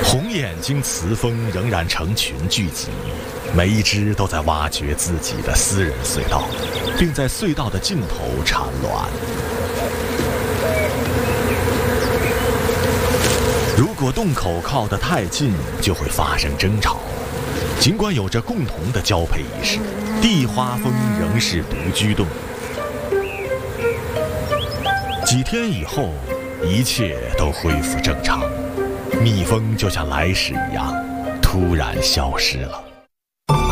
红眼睛雌蜂仍然成群聚集，每一只都在挖掘自己的私人隧道，并在隧道的尽头产卵。如果洞口靠得太近，就会发生争吵。尽管有着共同的交配仪式，地花蜂仍是独居动物。几天以后，一切都恢复正常，蜜蜂就像来时一样，突然消失了。